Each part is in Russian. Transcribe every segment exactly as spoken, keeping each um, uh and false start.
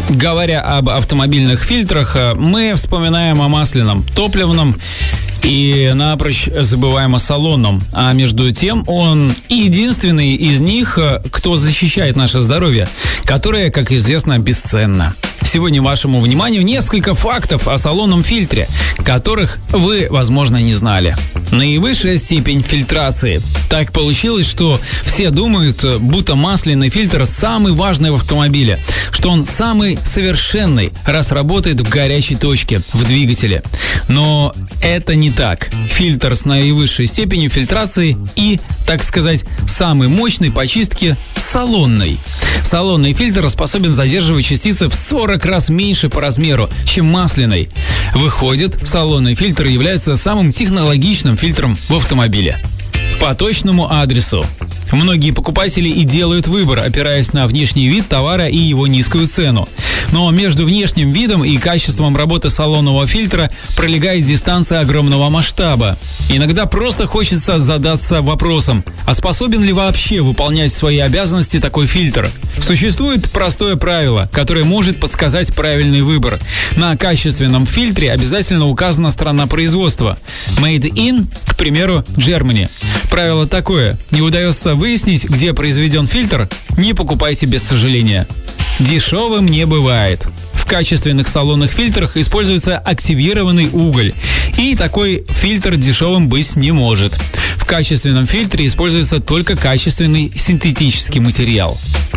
Говоря об автомобильных фильтрах, мы вспоминаем о масляном, топливном и напрочь забываем о салонном. А между тем, он единственный из них, кто защищает наше здоровье, которое, как известно, бесценно. Сегодня вашему вниманию несколько фактов о салонном фильтре, которых вы, возможно, не знали. Наивысшая степень фильтрации. Так получилось, что все думают, будто масляный фильтр самый важный в автомобиле, что он самый совершенный, раз работает в горячей точке, в двигателе. Но это не так. Фильтр с наивысшей степенью фильтрации и, так сказать, самый мощный по чистке салонный. Салонный фильтр способен задерживать частицы в сорок раз меньше по размеру, чем масляный. Выходит, салонный фильтр является самым технологичным фильтром в автомобиле. По точному адресу. Многие покупатели и делают выбор, опираясь на внешний вид товара и его низкую цену. Но между внешним видом и качеством работы салонного фильтра пролегает дистанция огромного масштаба. Иногда просто хочется задаться вопросом, а способен ли вообще выполнять свои обязанности такой фильтр? Существует простое правило, которое может подсказать правильный выбор. На качественном фильтре обязательно указана страна производства. Made in, к примеру, Germany. Правило такое: не удается выяснить, где произведен фильтр, не покупайте без сожаления. Дешевым не бывает. В качественных салонных фильтрах используется активированный уголь, и такой фильтр дешевым быть не может. В качественном фильтре используется только качественный синтетический материал.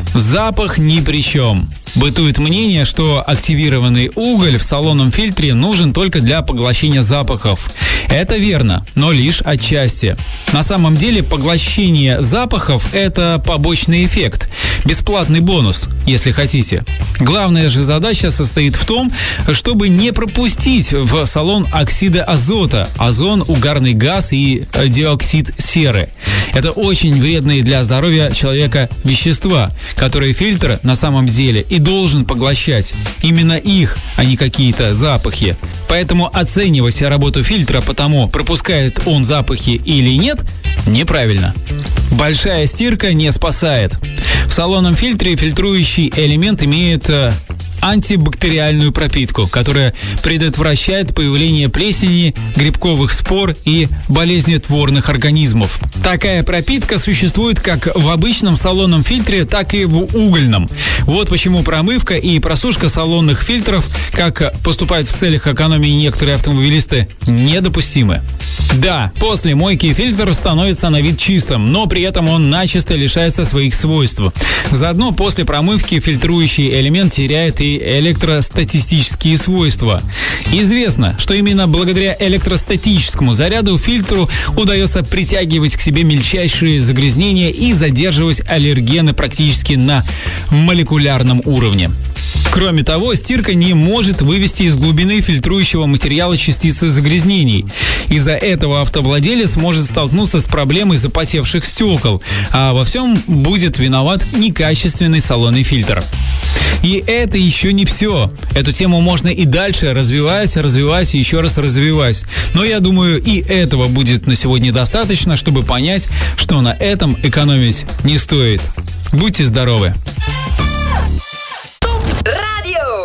Запах ни при чем. Бытует мнение, что активированный уголь в салонном фильтре нужен только для поглощения запахов. Это верно, но лишь отчасти. На самом деле поглощение запахов – это побочный эффект, бесплатный бонус, если хотите. Главная же задача состоит в том, чтобы не пропустить в салон оксиды азота, озон, угарный газ и диоксид серы. Это очень вредные для здоровья человека вещества, которые фильтр на самом деле и должен поглощать. Именно их, а не какие-то запахи. Поэтому оценивать работу фильтра по тому, пропускает он запахи или нет, неправильно. Большая стирка не спасает. В салонном фильтре фильтрующий элемент имеет антибактериальную пропитку, которая предотвращает появление плесени, грибковых спор и болезнетворных организмов. Такая пропитка существует как в обычном салонном фильтре, так и в угольном. Вот почему промывка и просушка салонных фильтров, как поступают в целях экономии некоторые автомобилисты, недопустимы. Да, после мойки фильтр становится на вид чистым, но при этом он начисто лишается своих свойств. Заодно после промывки фильтрующий элемент теряет и электростатические свойства. Известно, что именно благодаря электростатическому заряду фильтру удается притягивать к себе мельчайшие загрязнения и задерживать аллергены практически на молекулярном уровне. Кроме того, стирка не может вывести из глубины фильтрующего материала частицы загрязнений. Из-за этого автовладелец может столкнуться с проблемой запотевших стекол, а во всем будет виноват некачественный салонный фильтр. И это еще не все. Эту тему можно и дальше развивать, развивать и еще раз развивать. Но я думаю, и этого будет на сегодня достаточно, чтобы понять, что на этом экономить не стоит. Будьте здоровы!